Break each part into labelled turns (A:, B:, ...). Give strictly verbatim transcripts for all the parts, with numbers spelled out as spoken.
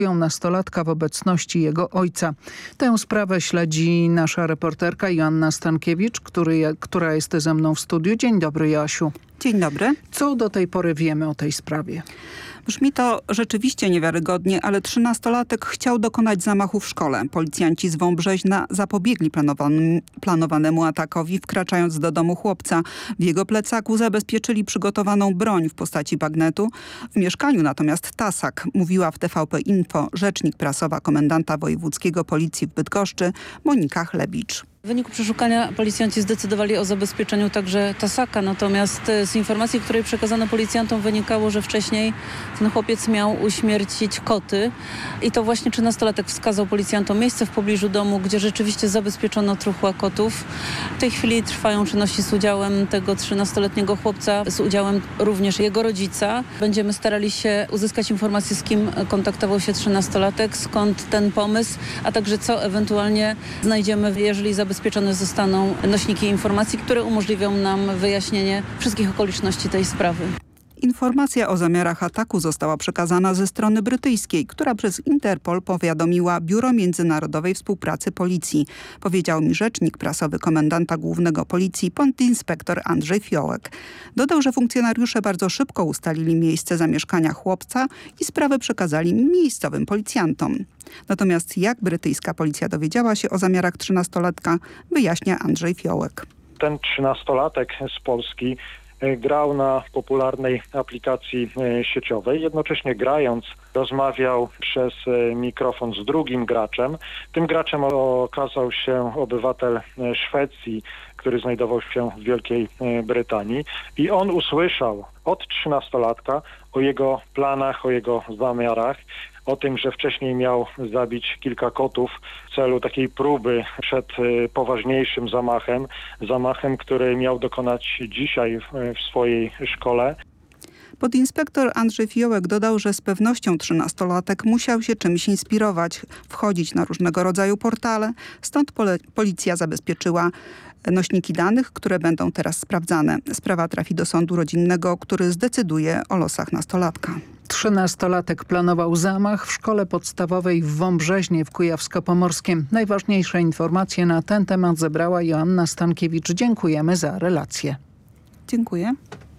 A: nastolatka w obecności jego ojca. Tę sprawę śledzi nasza reporterka Joanna Stankiewicz, który, która jest ze mną w studiu. Dzień dobry, Joasiu.
B: Dzień dobry.
A: Co do tej pory wiemy o tej sprawie?
B: Brzmi to rzeczywiście niewiarygodnie, ale trzynastolatek chciał dokonać zamachu w szkole. Policjanci z Wąbrzeźna zapobiegli planowanym, planowanemu atakowi, wkraczając do domu chłopca. W jego plecaku zabezpieczyli przygotowaną broń w postaci bagnetu. W mieszkaniu natomiast tasak, mówiła w T V P Info rzecznik prasowa komendanta wojewódzkiego policji w Bydgoszczy Monika Chlebicz.
C: W wyniku przeszukania policjanci zdecydowali o zabezpieczeniu także tasaka, natomiast z informacji, której przekazano policjantom, wynikało, że wcześniej ten chłopiec miał uśmiercić koty i to właśnie trzynastolatek wskazał policjantom miejsce w pobliżu domu, gdzie rzeczywiście zabezpieczono truchła kotów. W tej chwili trwają czynności z udziałem tego trzynastoletniego chłopca, z udziałem również jego rodzica. Będziemy starali się uzyskać informacje, z kim kontaktował się trzynastolatek, skąd ten pomysł, a także co ewentualnie znajdziemy, jeżeli zabezpieczamy Zabezpieczone zostaną nośniki informacji, które umożliwią nam wyjaśnienie wszystkich okoliczności tej sprawy.
B: Informacja o zamiarach ataku została przekazana ze strony brytyjskiej, która przez Interpol powiadomiła Biuro Międzynarodowej Współpracy Policji. Powiedział mi rzecznik prasowy komendanta głównego policji, podinspektor Andrzej Fiołek. Dodał, że funkcjonariusze bardzo szybko ustalili miejsce zamieszkania chłopca i sprawę przekazali miejscowym policjantom. Natomiast jak brytyjska policja dowiedziała się o zamiarach trzynastolatka, wyjaśnia Andrzej Fiołek.
D: Ten trzynastolatek z Polski grał na popularnej aplikacji sieciowej. Jednocześnie grając rozmawiał przez mikrofon z drugim graczem. Tym graczem okazał się obywatel Szwecji, który znajdował się w Wielkiej Brytanii i on usłyszał od trzynastolatka o jego planach, o jego zamiarach, o tym, że wcześniej miał zabić kilka kotów w celu takiej próby przed poważniejszym zamachem, zamachem, który miał dokonać dzisiaj w swojej szkole.
B: Podinspektor Andrzej Fiołek dodał, że z pewnością trzynastolatek musiał się czymś inspirować, wchodzić na różnego rodzaju portale, stąd pole- policja zabezpieczyła nośniki danych, które będą teraz sprawdzane. Sprawa trafi do sądu rodzinnego, który zdecyduje o losach nastolatka.
A: Trzynastolatek planował zamach w szkole podstawowej w Wąbrzeźnie w Kujawsko-Pomorskiem. Najważniejsze informacje na ten temat zebrała Joanna Stankiewicz. Dziękujemy za relację.
B: Dziękuję.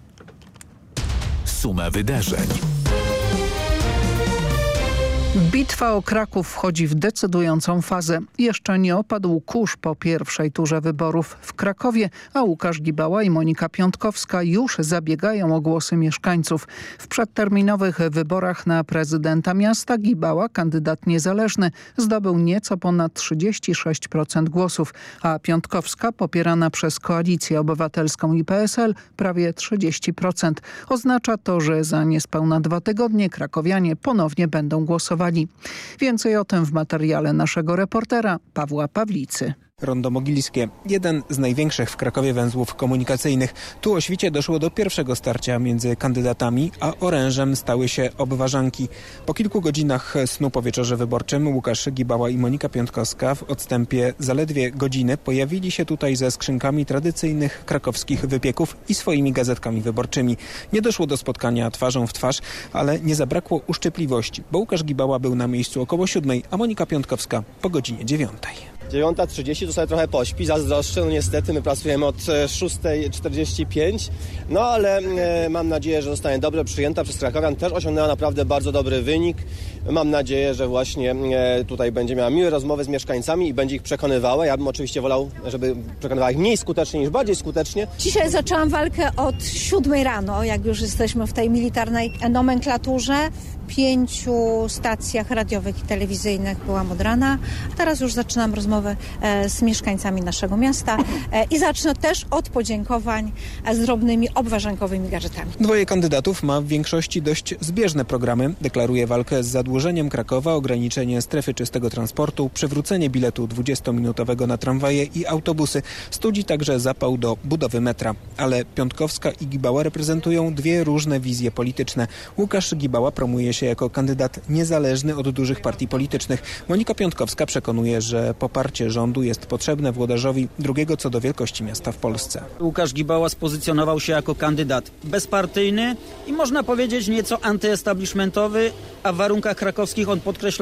E: Suma wydarzeń.
A: Bitwa o Kraków wchodzi w decydującą fazę. Jeszcze nie opadł kurz po pierwszej turze wyborów w Krakowie, a Łukasz Gibała i Monika Piątkowska już zabiegają o głosy mieszkańców. W przedterminowych wyborach na prezydenta miasta Gibała, kandydat niezależny, zdobył nieco ponad trzydzieści sześć procent głosów, a Piątkowska, popierana przez Koalicję Obywatelską i P S L, prawie trzydzieści procent. Oznacza to, że za niespełna dwa tygodnie krakowianie ponownie będą głosowali. Więcej o tym w materiale naszego reportera Pawła Pawlicy.
F: Rondo Mogilskie. Jeden z największych w Krakowie węzłów komunikacyjnych. Tu o świcie doszło do pierwszego starcia między kandydatami, a orężem stały się obwarzanki. Po kilku godzinach snu po wieczorze wyborczym Łukasz Gibała i Monika Piątkowska w odstępie zaledwie godziny pojawili się tutaj ze skrzynkami tradycyjnych krakowskich wypieków i swoimi gazetkami wyborczymi. Nie doszło do spotkania twarzą w twarz, ale nie zabrakło uszczypliwości, bo Łukasz Gibała był na miejscu około siódmej, a Monika Piątkowska po godzinie dziewiątej.
G: dziewiąta trzydzieści to sobie trochę pośpi, zazdroszczę, no niestety my pracujemy od szóstej czterdzieści pięć, no ale e, mam nadzieję, że zostanie dobrze przyjęta przez krakowian, też osiągnęła naprawdę bardzo dobry wynik. Mam nadzieję, że właśnie e, tutaj będzie miała miłe rozmowy z mieszkańcami i będzie ich przekonywała. Ja bym oczywiście wolał, żeby przekonywała ich mniej skutecznie niż bardziej skutecznie.
H: Dzisiaj zaczęłam walkę od siódmej rano, jak już jesteśmy w tej militarnej nomenklaturze. W pięciu stacjach radiowych i telewizyjnych byłam od rana. Teraz już zaczynam rozmowę e, z mieszkańcami naszego miasta e, i zacznę też od podziękowań z drobnymi obwarzankowymi gadżetami.
F: Dwoje kandydatów ma w większości dość zbieżne programy. Deklaruje walkę z zadłużeniem Krakowa, ograniczenie strefy czystego transportu, przywrócenie biletu dwudziestominutowego na tramwaje i autobusy. Studzi także zapał do budowy metra. Ale Piątkowska i Gibała reprezentują dwie różne wizje polityczne. Łukasz Gibała promuje się jako kandydat niezależny od dużych partii politycznych. Monika Piątkowska przekonuje, że poparcie rządu jest potrzebne włodarzowi drugiego co do wielkości miasta w Polsce.
I: Łukasz Gibała spozycjonował się jako kandydat bezpartyjny i można powiedzieć nieco antyestablishmentowy, a w warunkach krakowskich on podkreśla